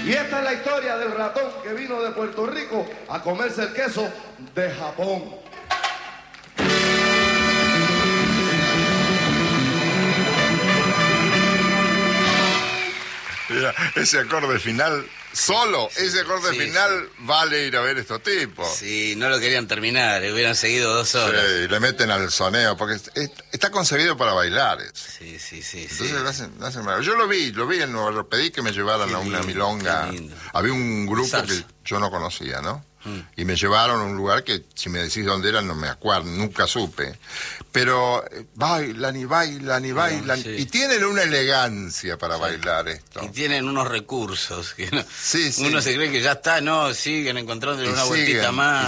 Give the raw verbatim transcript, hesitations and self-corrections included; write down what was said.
Y esta es la historia del ratón que vino de Puerto Rico a comerse el queso de Japón. Mira, ese acorde final, solo sí, ese acorde sí, final sí. vale ir a ver estos tipos. Sí, no lo querían terminar, hubieran seguido dos horas. Sí, le meten al soneo, porque es- es- está concebido para bailar. Eso. Sí, sí, sí. Entonces sí. lo hacen, lo hacen maravilloso. Yo lo vi, lo vi en Nueva York, pedí que me llevaran Qué a una lindo, milonga. qué lindo. Había un grupo Salsa. que yo no conocía, ¿no? Mm. Y me llevaron a un lugar que, si me decís dónde era, no me acuerdo, nunca supe. Pero eh, bailan y bailan y bailan. sí. Y tienen una elegancia para bailar esto. Y tienen unos recursos que no- Sí, sí. uno se cree que ya está, no, siguen encontrando Y una vueltita siguen, más.